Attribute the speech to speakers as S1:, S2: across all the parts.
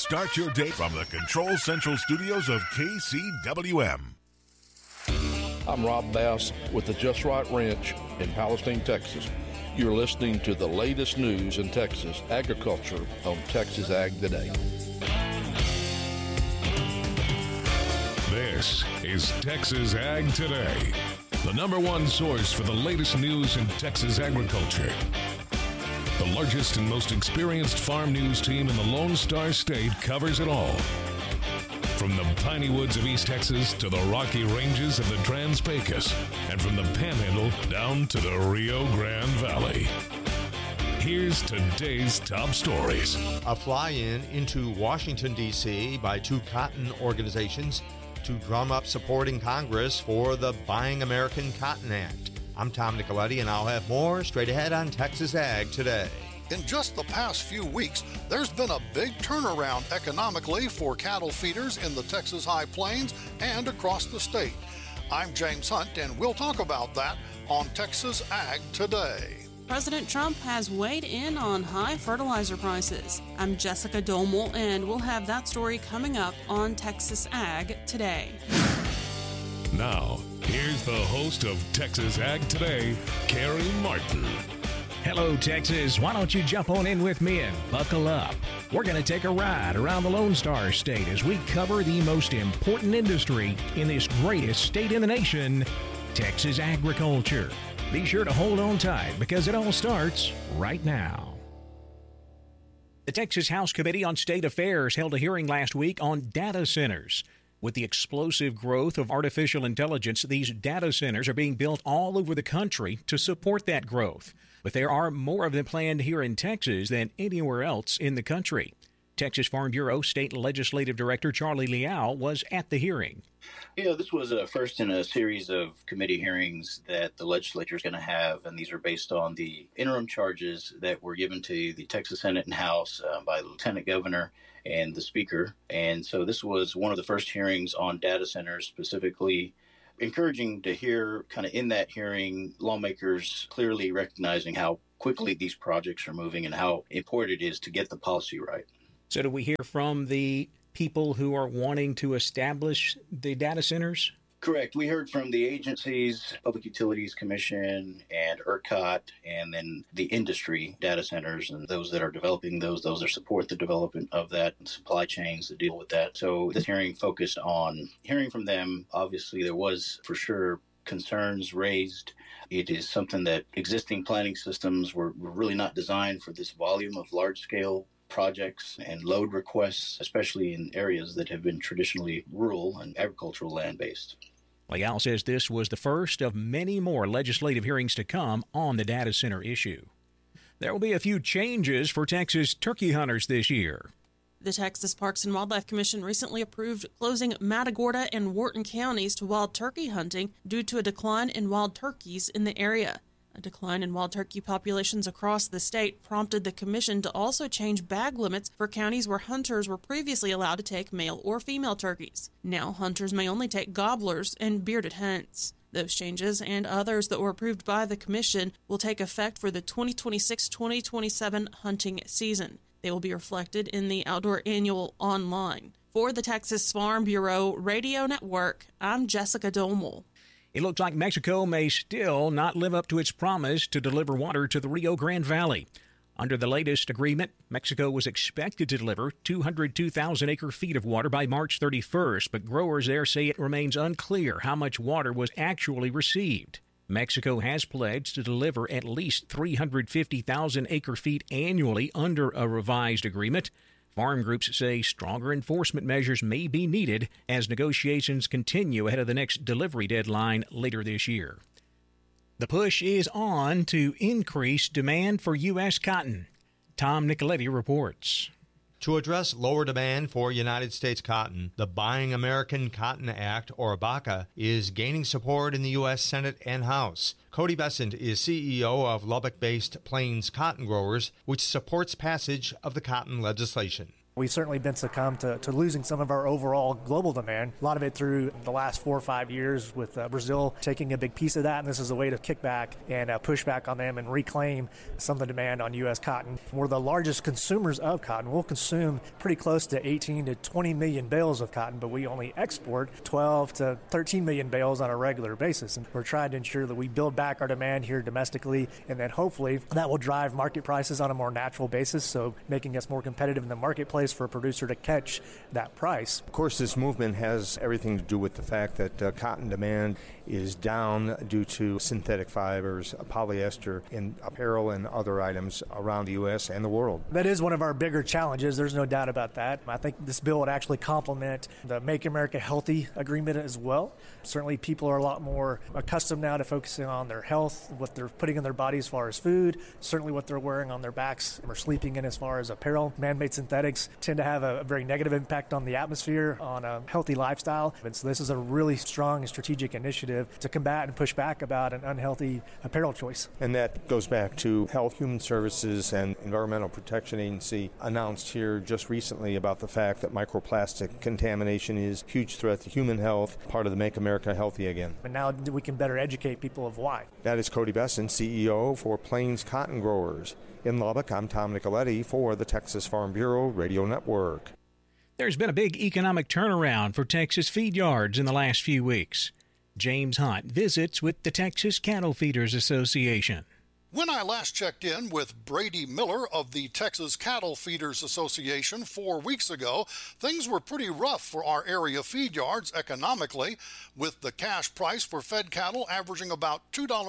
S1: Start your day from the Control Central Studios of KCWM.
S2: I'm Rob Bass with the Just Right Ranch in Palestine, Texas. You're listening to the latest news in Texas agriculture on Texas Ag Today.
S3: This is Texas Ag Today, the #1 source for the latest news in Texas agriculture. The largest and most experienced farm news team in the Lone Star State covers it all. From the piney woods of East Texas to the rocky ranges of the Trans-Pecos, and from the Panhandle down to the Rio Grande Valley. Here's today's top stories.
S4: A fly-in into Washington, D.C. by two cotton organizations to drum up support in Congress for the Buying American Cotton Act. I'm Tom Nicoletti, and I'll have more straight ahead on Texas Ag Today.
S5: In just the past few weeks, there's been a big turnaround economically for cattle feeders in the Texas High Plains and across the state. I'm James Hunt, and we'll talk about that on Texas Ag Today.
S6: President Trump has weighed in on high fertilizer prices. I'm Jessica Domel, and we'll have that story coming up on Texas Ag Today.
S3: Now, here's the host of Texas Ag Today, Carrie Martin.
S7: Hello, Texas. Why don't you jump on in with me and buckle up? We're going to take a ride around the Lone Star State as we cover the most important industry in this greatest state in the nation, Texas agriculture. Be sure to hold on tight because it all starts right now. The Texas House Committee on State Affairs held a hearing last week on data centers. With the explosive growth of artificial intelligence, these data centers are being built all over the country to support that growth. But there are more of them planned here in Texas than anywhere else in the country. Texas Farm Bureau State Legislative Director Charlie Liao was at the hearing.
S8: This was a first in a series of committee hearings that the legislature is going to have, and these are based on the interim charges that were given to the Texas Senate and House by the Lieutenant Governor and the Speaker. And so this was one of the first hearings on data centers, specifically encouraging to hear kind of in that hearing lawmakers clearly recognizing how quickly these projects are moving and how important it is to get the policy right.
S7: So do we hear from the people who are wanting to establish the data centers?
S8: Correct. We heard from the agencies, Public Utilities Commission and ERCOT, and then the industry data centers and those that are developing those that support the development of that and supply chains that deal with that. So this hearing focused on hearing from them. Obviously, there was for sure concerns raised. It is something that existing planning systems were really not designed for this volume of large-scale projects and load requests, especially in areas that have been traditionally rural and agricultural land-based.
S7: Liao says this was the first of many more legislative hearings to come on the data center issue. There will be a few changes for Texas turkey hunters this year.
S6: The Texas Parks and Wildlife Commission recently approved closing Matagorda and Wharton counties to wild turkey hunting due to a decline in wild turkeys in the area. A decline in wild turkey populations across the state prompted the commission to also change bag limits for counties where hunters were previously allowed to take male or female turkeys. Now hunters may only take gobblers and bearded hens. Those changes and others that were approved by the commission will take effect for the 2026-2027 hunting season. They will be reflected in the Outdoor Annual online. For the Texas Farm Bureau Radio Network, I'm Jessica Domel.
S7: It looks like Mexico may still not live up to its promise to deliver water to the Rio Grande Valley. Under the latest agreement, Mexico was expected to deliver 202,000 acre-feet of water by March 31st, but growers there say it remains unclear how much water was actually received. Mexico has pledged to deliver at least 350,000 acre-feet annually under a revised agreement. Farm groups say stronger enforcement measures may be needed as negotiations continue ahead of the next delivery deadline later this year. The push is on to increase demand for U.S. cotton. Tom Nicoletti reports.
S4: To address lower demand for United States cotton, the Buying American Cotton Act, or BACA, is gaining support in the U.S. Senate and House. Cody Bessent is CEO of Lubbock-based Plains Cotton Growers, which supports passage of the cotton legislation.
S9: We've certainly been succumbed to losing some of our overall global demand, a lot of it through the last 4 or 5 years with Brazil taking a big piece of that, and this is a way to kick back and push back on them and reclaim some of the demand on U.S. cotton. We're the largest consumers of cotton. We'll consume pretty close to 18 to 20 million bales of cotton, but we only export 12 to 13 million bales on a regular basis, and we're trying to ensure that we build back our demand here domestically, and then hopefully that will drive market prices on a more natural basis, so making us more competitive in the marketplace for a producer to catch that price.
S10: Of course, this movement has everything to do with the fact that cotton demand is down due to synthetic fibers, polyester in apparel and other items around the U.S. and the world.
S9: That is one of our bigger challenges. There's no doubt about that. I think this bill would actually complement the Make America Healthy agreement as well. Certainly people are a lot more accustomed now to focusing on their health, what they're putting in their body as far as food, certainly what they're wearing on their backs or sleeping in as far as apparel. Man-made synthetics tend to have a very negative impact on the atmosphere, on a healthy lifestyle. And so this is a really strong and strategic initiative to combat and push back about an unhealthy apparel choice.
S10: And that goes back to Health, Human Services, and Environmental Protection Agency announced here just recently about the fact that microplastic contamination is a huge threat to human health, part of the Make America Healthy again.
S9: And now we can better educate people of why.
S10: That is Cody Bessent, CEO for Plains Cotton Growers. In Lubbock, I'm Tom Nicoletti for the Texas Farm Bureau Radio Network.
S7: There's been a big economic turnaround for Texas feed yards in the last few weeks. James Hunt visits with the Texas Cattle Feeders Association.
S5: When I last checked in with Brady Miller of the Texas Cattle Feeders Association 4 weeks ago, things were pretty rough for our area feed yards economically, with the cash price for fed cattle averaging about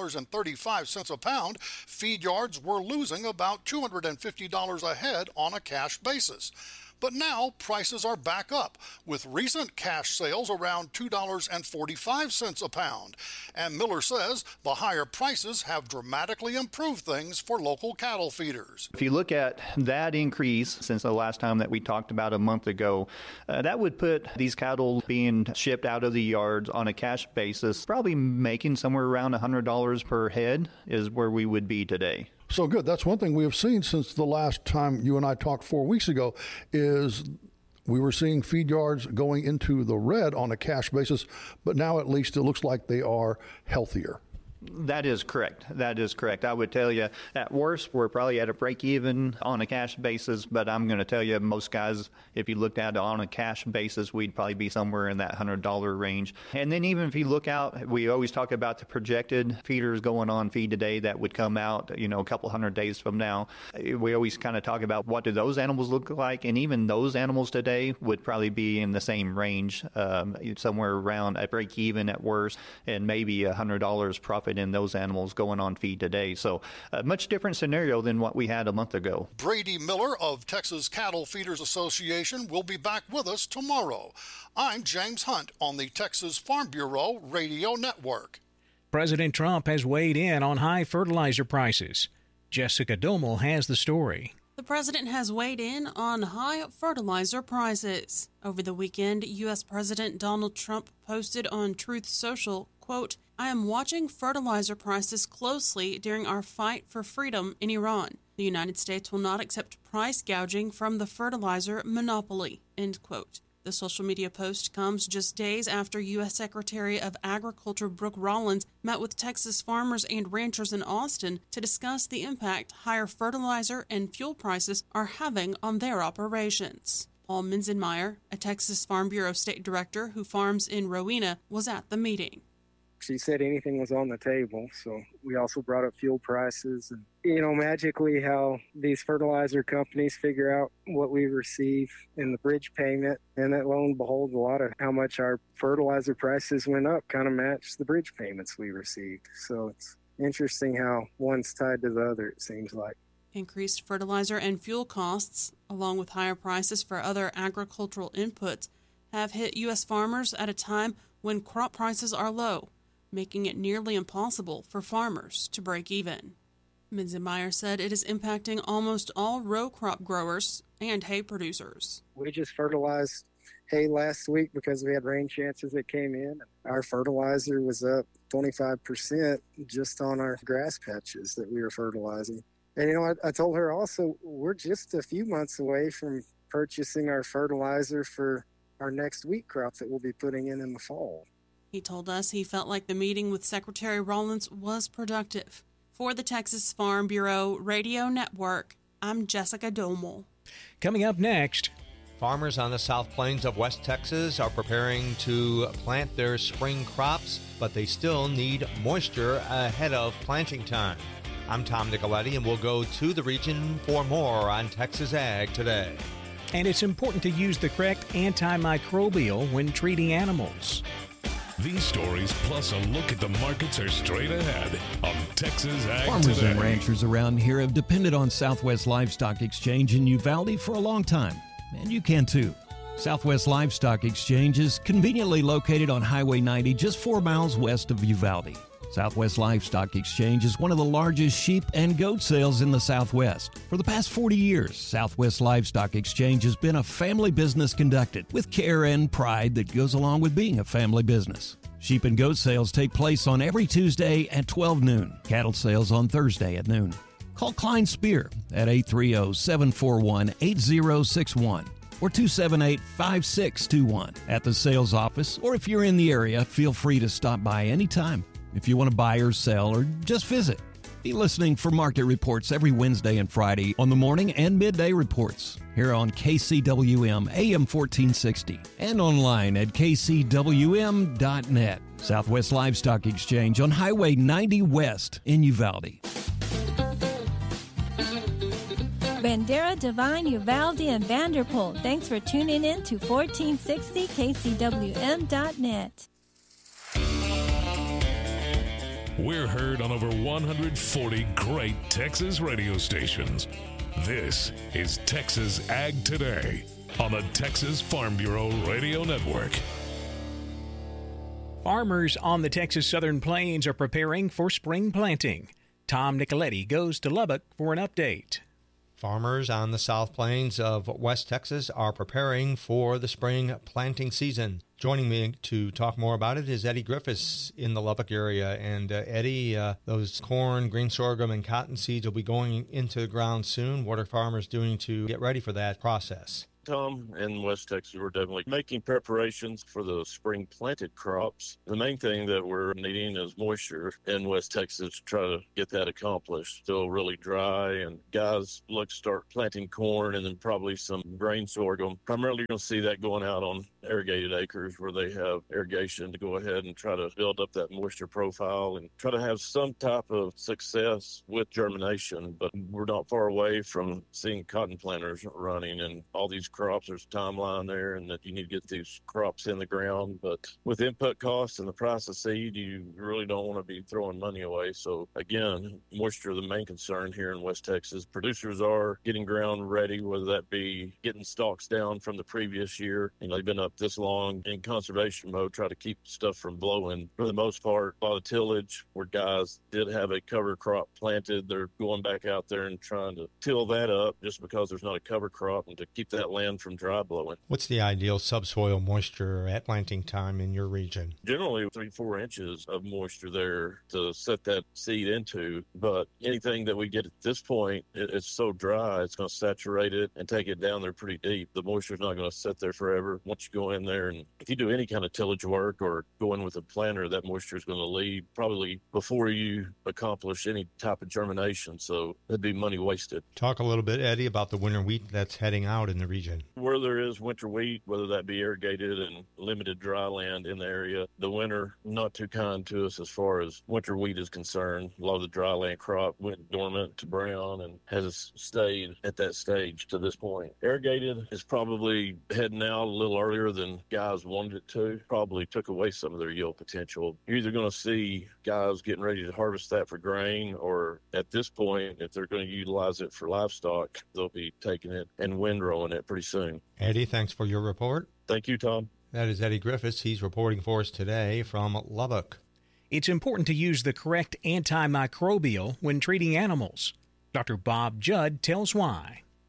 S5: $2.35 a pound. Feed yards were losing about $250 a head on a cash basis. But now prices are back up, with recent cash sales around $2.45 a pound. And Miller says the higher prices have dramatically improved things for local cattle feeders.
S11: If you look at that increase since the last time that we talked about a month ago, that would put these cattle being shipped out of the yards on a cash basis, probably making somewhere around $100 per head is where we would be today.
S12: So good. That's one thing we have seen since the last time you and I talked 4 weeks ago is we were seeing feed yards going into the red on a cash basis, but now at least it looks like they are healthier.
S11: That is correct. That is correct. I would tell you, at worst, we're probably at a break even on a cash basis, but I'm going to tell you, most guys, if you looked at it on a cash basis, we'd probably be somewhere in that $100 range. And then even if you look out, we always talk about the projected feeders going on feed today that would come out, a couple hundred days from now. We always kind of talk about what do those animals look like, and even those animals today would probably be in the same range, somewhere around a break even at worst, and maybe $100 profit in those animals going on feed today. So a much different scenario than what we had a month ago.
S5: Brady Miller of Texas Cattle Feeders Association will be back with us tomorrow. I'm James Hunt on the Texas Farm Bureau Radio Network.
S7: President Trump has weighed in on high fertilizer prices. Jessica Domel has the story.
S6: The president has weighed in on high fertilizer prices. Over the weekend, U.S. President Donald Trump posted on Truth Social, quote, "I am watching fertilizer prices closely during our fight for freedom in Iran. The United States will not accept price gouging from the fertilizer monopoly," end quote. The social media post comes just days after U.S. Secretary of Agriculture Brooke Rollins met with Texas farmers and ranchers in Austin to discuss the impact higher fertilizer and fuel prices are having on their operations. Paul Menzenmeyer, a Texas Farm Bureau state director who farms in Rowena, was at the meeting.
S13: She said anything was on the table, so we also brought up fuel prices and, magically how these fertilizer companies figure out what we receive in the bridge payment, and that lo and behold, a lot of how much our fertilizer prices went up kind of matched the bridge payments we received. So it's interesting how one's tied to the other, it seems like.
S6: Increased fertilizer and fuel costs, along with higher prices for other agricultural inputs, have hit U.S. farmers at a time when crop prices are low, making it nearly impossible for farmers to break even. Menzenmeyer said it is impacting almost all row crop growers and hay producers.
S13: We just fertilized hay last week because we had rain chances that came in. Our fertilizer was up 25% just on our grass patches that we were fertilizing. And, I told her also, we're just a few months away from purchasing our fertilizer for our next wheat crop that we'll be putting in the fall.
S6: He told us he felt like the meeting with Secretary Rollins was productive. For the Texas Farm Bureau Radio Network, I'm Jessica Domel.
S7: Coming up next,
S4: farmers on the South Plains of West Texas are preparing to plant their spring crops, but they still need moisture ahead of planting time. I'm Tom Nicoletti, and we'll go to the region for more on Texas Ag Today.
S7: And it's important to use the correct antimicrobial when treating animals.
S3: These stories, plus a look at the markets, are straight ahead on Texas Ag
S14: Farmers
S3: Today.
S14: and ranchers around here have depended on Southwest Livestock Exchange in Uvalde for a long time, and you can too. Southwest Livestock Exchange is conveniently located on Highway 90, just 4 miles west of Uvalde. Southwest Livestock Exchange is one of the largest sheep and goat sales in the Southwest. For the past 40 years, Southwest Livestock Exchange has been a family business conducted with care and pride that goes along with being a family business. Sheep and goat sales take place on every Tuesday at 12 noon. Cattle sales on Thursday at noon. Call Klein Spear at 830-741-8061 or 278-5621 at the sales office, or if you're in the area, feel free to stop by anytime. If you want to buy or sell or just visit, be listening for market reports every Wednesday and Friday on the morning and midday reports here on KCWM AM 1460 and online at kcwm.net. Southwest Livestock Exchange on Highway 90 West in Uvalde.
S15: Bandera, Divine, Uvalde, and Vanderpool. Thanks for tuning in to 1460 KCWM.net.
S3: We're heard on over 140 great Texas radio stations. This is Texas Ag Today on the Texas Farm Bureau Radio Network.
S7: Farmers on the Texas Southern Plains are preparing for spring planting. Tom Nicoletti goes to Lubbock for an update.
S4: Farmers on the South Plains of West Texas are preparing for the spring planting season. Joining me to talk more about it is Eddie Griffiths in the Lubbock area. And Eddie, those corn, green sorghum, and cotton seeds will be going into the ground soon. What are farmers doing to get ready for that process?
S16: Tom, in West Texas, we're definitely making preparations for the spring planted crops. The main thing that we're needing is moisture in West Texas to try to get that accomplished. Still really dry, and guys look to start planting corn and then probably some grain sorghum. Primarily, you're going to see that going out on irrigated acres where they have irrigation to go ahead and try to build up that moisture profile and try to have some type of success with germination. But we're not far away from seeing cotton planters running and all these crops. There's a timeline there, and that you need to get these crops in the ground. But with input costs and the price of seed, you really don't want to be throwing money away. So again, moisture is the main concern here in West Texas. Producers are getting ground ready, whether that be getting stalks down from the previous year. And they've been up this long in conservation mode, try to keep stuff from blowing. For the most part, a lot of tillage where guys did have a cover crop planted, they're going back out there and trying to till that up just because there's not a cover crop and to keep that land from dry blowing.
S4: What's the ideal subsoil moisture at planting time in your region?
S16: Generally 3-4 inches of moisture there to set that seed into, but anything that we get at this point, it's so dry, it's going to saturate it and take it down there pretty deep. The moisture's not going to sit there forever. Once you go in there, and if you do any kind of tillage work or go in with a planter, that moisture is going to leave probably before you accomplish any type of germination, so that'd be money wasted.
S4: Talk a little bit, Eddie, about the winter wheat that's heading out in the region.
S16: Where there is winter wheat, whether that be irrigated and limited dry land in the area, the winter not too kind to us as far as winter wheat is concerned. A lot of the dry land crop went dormant to brown and has stayed at that stage to this point. Irrigated is probably heading out a little earlier than guys wanted it to. Probably took away some of their yield potential. You're either going to see guys getting ready to harvest that for grain, or at this point, if they're going to utilize it for livestock, they'll be taking it and windrowing it pretty soon.
S4: Eddie, thanks for your report.
S16: Thank you, Tom.
S4: That is Eddie Griffiths. He's reporting for us today from Lubbock.
S7: It's important to use the correct antimicrobial when treating animals. Dr. Bob Judd tells why.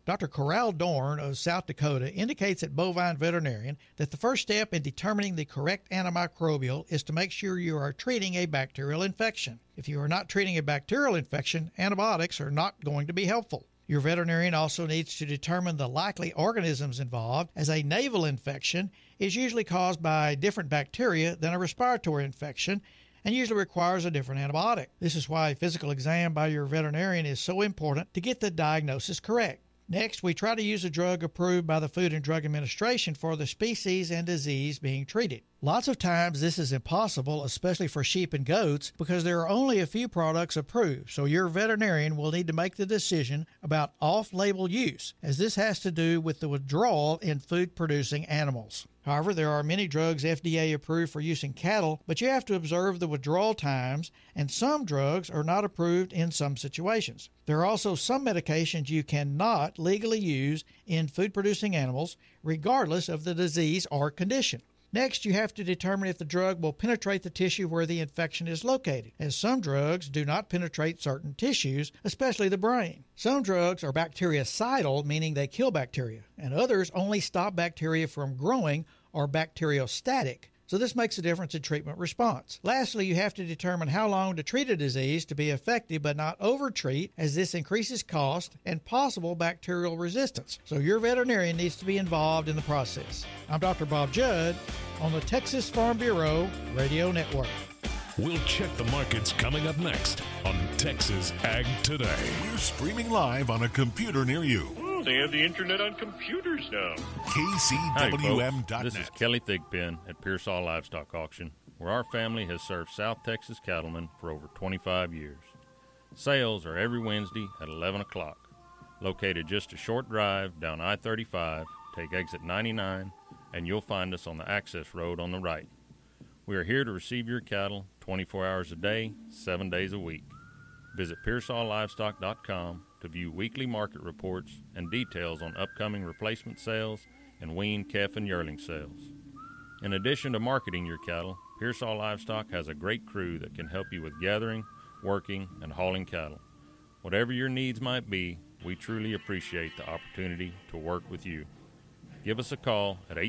S17: Dr. Corral Dorn of South Dakota indicates at Bovine Veterinarian that the first step in determining the correct antimicrobial is to make sure you are treating a bacterial infection. If you are not treating a bacterial infection, antibiotics are not going to be helpful. Your veterinarian also needs to determine the likely organisms involved, as a naval infection is usually caused by different bacteria than a respiratory infection and usually requires a different antibiotic. This is why a physical exam by your veterinarian is so important to get the diagnosis correct. Next, we try to use a drug approved by the Food and Drug Administration for the species and disease being treated. Lots of times this is impossible, especially for sheep and goats, because there are only a few products approved, so your veterinarian will need to make the decision about off-label use, as this has to do with the withdrawal in food-producing animals. However, there are many drugs FDA approved for use in cattle, but you have to observe the withdrawal times, and some drugs are not approved in some situations. There are also some medications you cannot legally use in food-producing animals, regardless of the disease or condition. Next, you have to determine if the drug will penetrate the tissue where the infection is located, as some drugs do not penetrate certain tissues, especially the brain. Some drugs are bactericidal, meaning they kill bacteria, and others only stop bacteria from growing or bacteriostatic. So this makes a difference in treatment response. Lastly, you have to determine how long to treat a disease to be effective but not overtreat, as this increases cost and possible bacterial resistance. So your veterinarian needs to be involved in the process. I'm Dr. Bob Judd on the Texas Farm Bureau Radio Network.
S3: We'll check the markets coming up next on Texas Ag Today.
S1: We're streaming live on a computer near you.
S18: They have the internet on computers now.
S1: KCWM.net.
S19: Hi, this is Kelly Thigpen at Pearsall Livestock Auction, where our family has served South Texas cattlemen for over 25 years. Sales are every Wednesday at 11 o'clock. Located just a short drive down I-35, take exit 99, and you'll find us on the access road on the right. We are here to receive your cattle 24 hours a day, 7 days a week. Visit PearsallLivestock.com to view weekly market reports and details on upcoming replacement sales and weaned calf and yearling sales. In addition to marketing your cattle, Pearsall Livestock has a great crew that can help you with gathering, working, and hauling cattle. Whatever your needs might be, we truly appreciate the opportunity to work with you. Give us a call at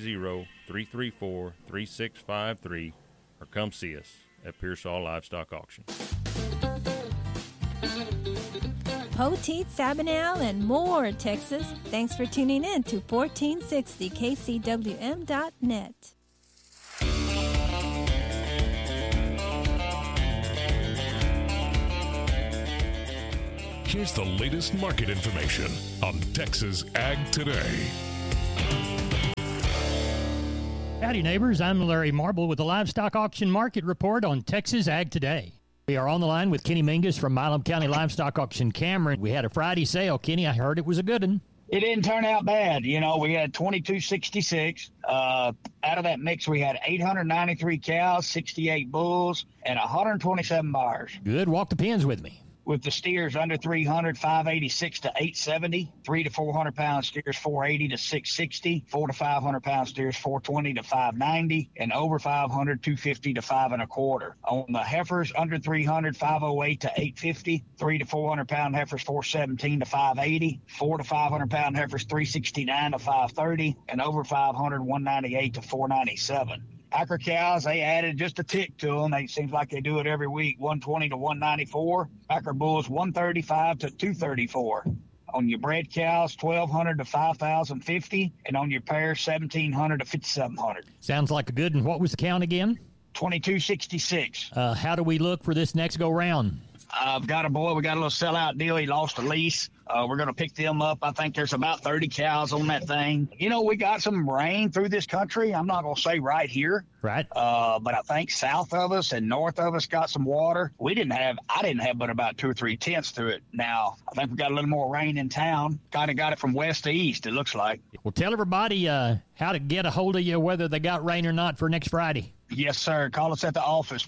S19: 830-334-3653 or come see us at Pearsall Livestock Auction.
S15: Poteet, Sabinal, and more, Texas. Thanks for tuning in to 1460 KCWM.net.
S3: Here's the latest market information on Texas Ag Today.
S20: Howdy, neighbors. I'm Larry Marble with the Livestock Auction Market Report on Texas Ag Today. We are on the line with Kenny Mingus from Milam County Livestock Auction, Cameron. We had a Friday sale. Kenny, I heard it was a good one.
S21: It didn't turn out bad. You know, we had 2266. Out of that mix, we had 893 cows, 68 bulls, and 127 buyers.
S20: Good. Walk the pens with me.
S21: With the steers under 300, 586 to 870, 3 to 400 pound steers 480 to 660, 4 to 500 pound steers 420 to 590, and over 500 250 to 5 1/4. On the heifers under 300, 508 to 850, 3 to 400 pound heifers 417 to 580, 4 to 500 pound heifers 369 to 530, and over 500 198 to 497. Packer cows, they added just a tick to them. It seems like they do it every week, 120 to 194. Packer bulls, 135 to 234. On your bred cows, 1,200 to 5,050. And on your pairs, 1,700 to 5,700.
S20: Sounds like a good one. What was the count again?
S21: 2266.
S20: How do we look for this next go round?
S21: I've got a boy. We got a little sellout deal. He lost a lease. We're going to pick them up. I think there's about 30 cows on that thing. You know, we got some rain through this country. I'm not going to say right here.
S20: Right.
S21: But I think south of us and north of us got some water. I didn't have but about 2 or 3 tenths through it. Now, I think we got a little more rain in town. Kind of got it from west to east, it looks like.
S20: Well, tell everybody how to get a hold of you, whether they got rain or not, for next Friday.
S21: Yes, sir. Call us at the office,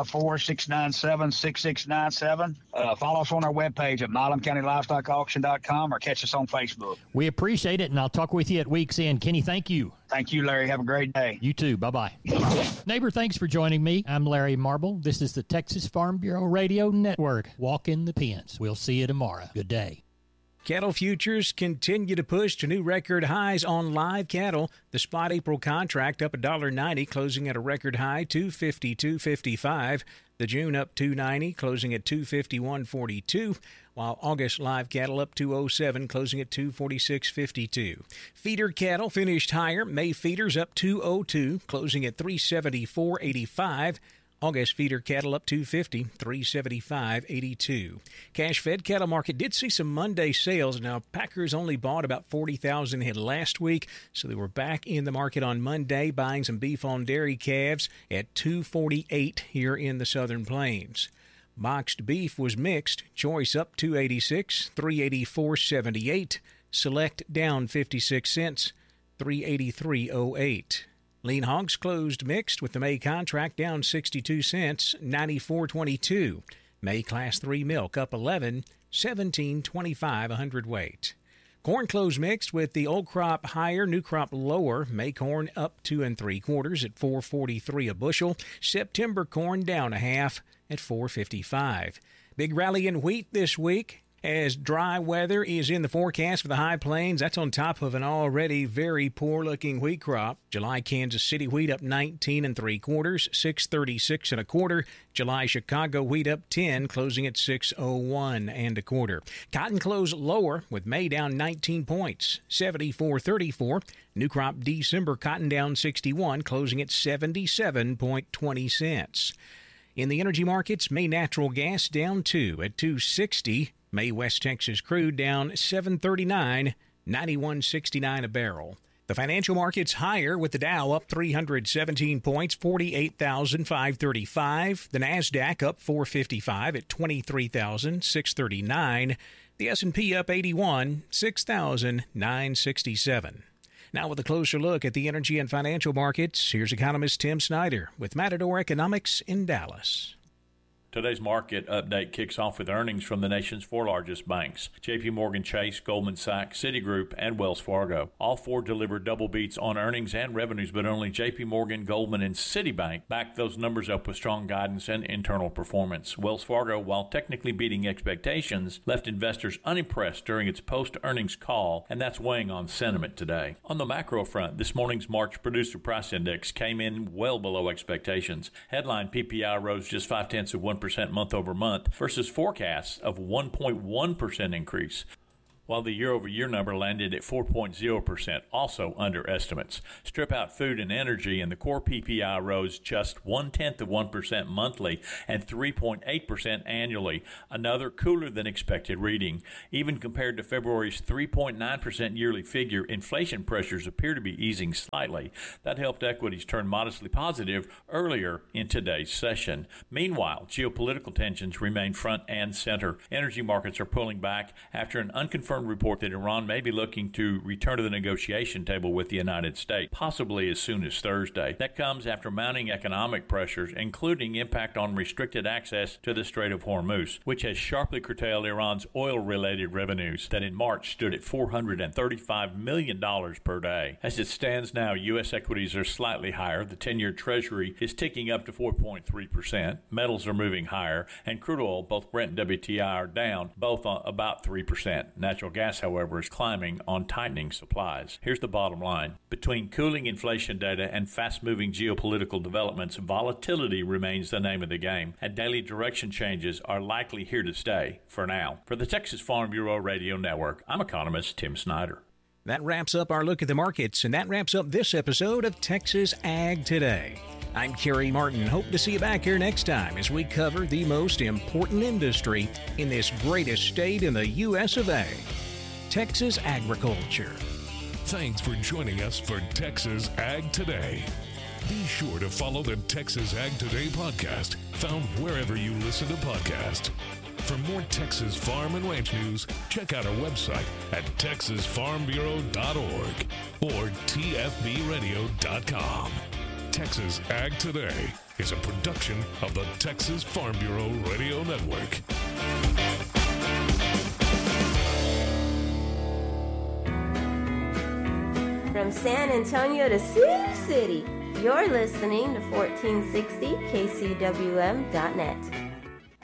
S21: 254-697-6697. Follow us on our webpage at MilamCountyLivestockAuction.com or catch us on Facebook.
S20: We appreciate it, and I'll talk with you at week's end. Kenny, thank you.
S21: Thank you, Larry. Have a great day.
S20: You too. Bye-bye. Neighbor, thanks for joining me. I'm Larry Marble. This is the Texas Farm Bureau Radio Network. Walk in the pens. We'll see you tomorrow. Good day.
S7: Cattle futures continue to push to new record highs on live cattle. The spot April contract up $1.90, closing at a record high $252.55. The June up $2.90, closing at $251.42. While August live cattle up $207, closing at $246.52. Feeder cattle finished higher. May feeders up $202, closing at $374.85. August feeder cattle up $250, $375.82. Cash-fed cattle market did see some Monday sales. Now, packers only bought about 40,000 head last week, so they were back in the market on Monday buying some beef on dairy calves at $248 here in the Southern Plains. Boxed beef was mixed. Choice up $286, $384.78. Select down 56 cents, $383.08. Lean hogs closed mixed with the May contract down 62 cents, $94.22. May Class 3 milk up 11, $17.25 a hundredweight. Corn closed mixed with the old crop higher, new crop lower. May corn up 2 3/4 at $4.43 a bushel. September corn down a half at $4.55. Big rally in wheat this week, as dry weather is in the forecast for the High Plains. That's on top of an already very poor-looking wheat crop. July Kansas City wheat up 19 3/4, $6.36 1/4. July Chicago wheat up 10, closing at $6.01 1/4. Cotton closed lower with May down 19 points, $74.34. New crop December cotton down 61, closing at 77.20 cents. In the energy markets, May natural gas down 2 at $2.60. May West Texas crude down $7.39, $91.69 a barrel. The financial markets higher with the Dow up 317 points, 48,535. The Nasdaq up 455 at 23,639. The S&P up 81, 6,967. Now with a closer look at the energy and financial markets, here's economist Tim Snyder with Matador Economics in Dallas.
S2: Today's market update kicks off with earnings from the nation's 4 largest banks, J.P. Morgan Chase, Goldman Sachs, Citigroup, and Wells Fargo. All 4 delivered double beats on earnings and revenues, but only J.P. Morgan, Goldman, and Citibank backed those numbers up with strong guidance and internal performance. Wells Fargo, while technically beating expectations, left investors unimpressed during its post-earnings call, and that's weighing on sentiment today. On the macro front, this morning's March Producer Price Index came in well below expectations. Headline PPI rose just 0.5% month over month versus forecasts of 1.1% increase, while the year-over-year number landed at 4.0%, also under estimates. Strip out food and energy, and the core PPI rose just 0.1% monthly and 3.8% annually, another cooler-than-expected reading. Even compared to February's 3.9% yearly figure, inflation pressures appear to be easing slightly. That helped equities turn modestly positive earlier in today's session. Meanwhile, geopolitical tensions remain front and center. Energy markets are pulling back after an unconfirmed report that Iran may be looking to return to the negotiation table with the United States, possibly as soon as Thursday. That comes after mounting economic pressures, including impact on restricted access to the Strait of Hormuz, which has sharply curtailed Iran's oil-related revenues that in March stood at $435 million per day. As it stands now, U.S. equities are slightly higher. The 10-year Treasury is ticking up to 4.3%. Metals are moving higher, and crude oil, both Brent and WTI, are down, both on about 3%. Natural gas, however, is climbing on tightening supplies. Here's the bottom line. Between cooling inflation data and fast-moving geopolitical developments, volatility remains the name of the game, and daily direction changes are likely here to stay for now. For the Texas Farm Bureau Radio Network, I'm economist Tim Snyder.
S7: That wraps up our look at the markets, and that wraps up this episode of Texas Ag Today. I'm Kerry Martin. Hope to see you back here next time as we cover the most important industry in this greatest state in the U.S. of A, Texas agriculture.
S3: Thanks for joining us for Texas Ag Today. Be sure to follow the Texas Ag Today podcast, found wherever you listen to podcasts. For more Texas farm and ranch news, check out our website at texasfarmbureau.org or tfbradio.com. Texas Ag Today is a production of the Texas Farm Bureau Radio Network.
S22: From San Antonio to Sioux City, you're listening to 1460kcwm.net.